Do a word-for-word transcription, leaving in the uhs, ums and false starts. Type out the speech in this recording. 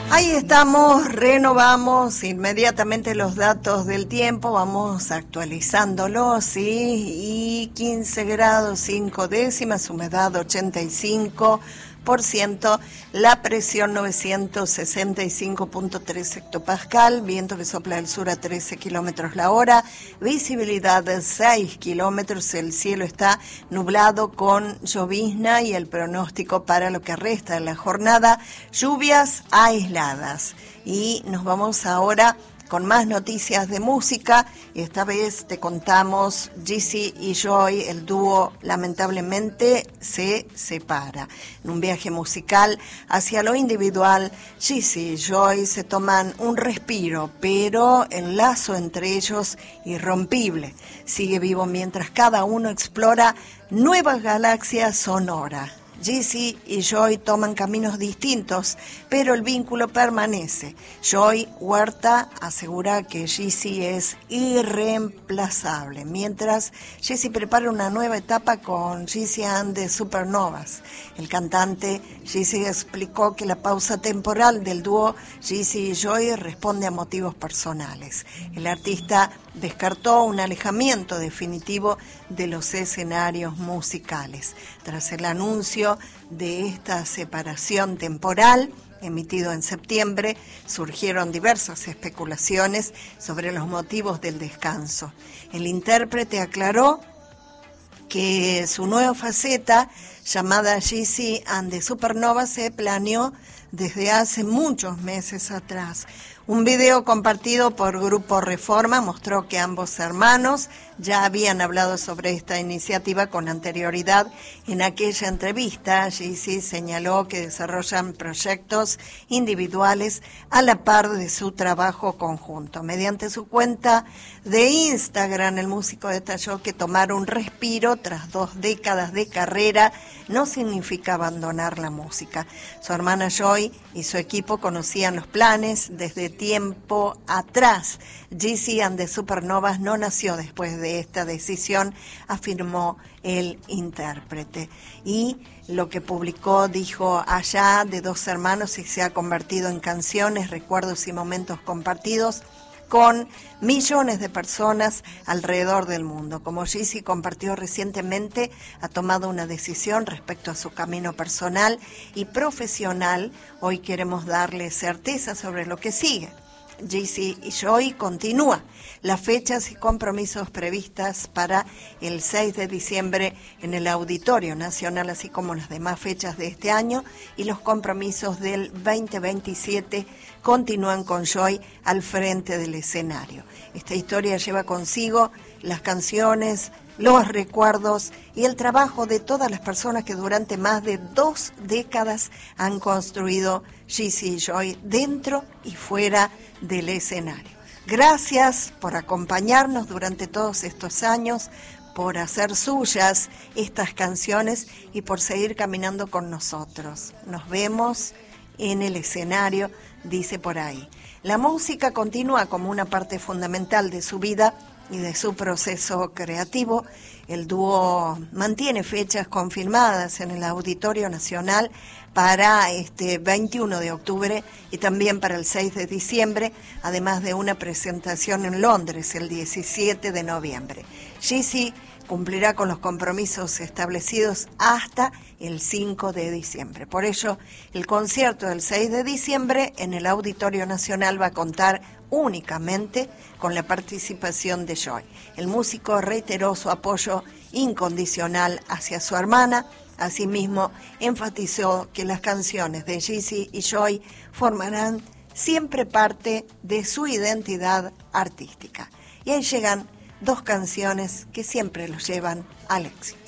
Ahí estamos, renovamos inmediatamente los datos del tiempo, vamos actualizándolos, ¿sí? Y quince grados cinco décimas, humedad ochenta y cinco por ciento, la presión novecientos sesenta y cinco punto tres hectopascal, viento que sopla del sur a trece kilómetros la hora, visibilidad de seis kilómetros, el cielo está nublado con llovizna y el pronóstico para lo que resta de la jornada, lluvias aisladas. Y nos vamos ahora con más noticias de música, y esta vez te contamos, Jeezy y Joy, el dúo lamentablemente se separa. En un viaje musical hacia lo individual, Jeezy y Joy se toman un respiro, pero el lazo entre ellos irrompible. Sigue vivo mientras cada uno explora nuevas galaxias sonoras. Jeezy y Joy toman caminos distintos, pero el vínculo permanece. Joy Huerta asegura que Jeezy es irreemplazable, mientras Jeezy prepara una nueva etapa con Jeezy and the Supernovas. El cantante Jeezy explicó que la pausa temporal del dúo Jeezy y Joy responde a motivos personales. El artista descartó un alejamiento definitivo de los escenarios musicales. Tras el anuncio de esta separación temporal, emitido en septiembre, surgieron diversas especulaciones sobre los motivos del descanso. El intérprete aclaró que su nueva faceta, llamada Jeezy and the Supernovas, se planeó desde hace muchos meses atrás. Un video compartido por Grupo Reforma mostró que ambos hermanos ya habían hablado sobre esta iniciativa con anterioridad. En aquella entrevista, Jeezy señaló que desarrollan proyectos individuales a la par de su trabajo conjunto. Mediante su cuenta de Instagram, el músico detalló que tomar un respiro tras dos décadas de carrera no significa abandonar la música. Su hermana Joy y su equipo conocían los planes desde tiempo atrás. Jeezy and the Supernovas no nació después de esta decisión, afirmó el intérprete. Y lo que publicó dijo: allá de dos hermanos y se ha convertido en canciones, recuerdos y momentos compartidos con millones de personas alrededor del mundo. Como Jeezy compartió recientemente, ha tomado una decisión respecto a su camino personal y profesional. Hoy queremos darle certeza sobre lo que sigue. Jeezy y Joy continúa. Las fechas y compromisos previstas para el seis de diciembre en el Auditorio Nacional, así como las demás fechas de este año, y los compromisos del veinte veintisiete continúan con Joy al frente del escenario. Esta historia lleva consigo las canciones, los recuerdos y el trabajo de todas las personas que durante más de dos décadas han construido Jeezy y Joy dentro y fuera del escenario. Gracias por acompañarnos durante todos estos años, por hacer suyas estas canciones y por seguir caminando con nosotros. Nos vemos en el escenario, dice por ahí. La música continúa como una parte fundamental de su vida y de su proceso creativo. El dúo mantiene fechas confirmadas en el Auditorio Nacional para este veintiuno de octubre y también para el seis de diciembre, además de una presentación en Londres el diecisiete de noviembre. Jeezy cumplirá con los compromisos establecidos hasta el cinco de diciembre. Por ello, el concierto del seis de diciembre en el Auditorio Nacional va a contar únicamente con la participación de Joy. El músico reiteró su apoyo incondicional hacia su hermana. Asimismo, enfatizó que las canciones de Jeezy y Joy formarán siempre parte de su identidad artística. Y ahí llegan dos canciones que siempre los llevan al éxito.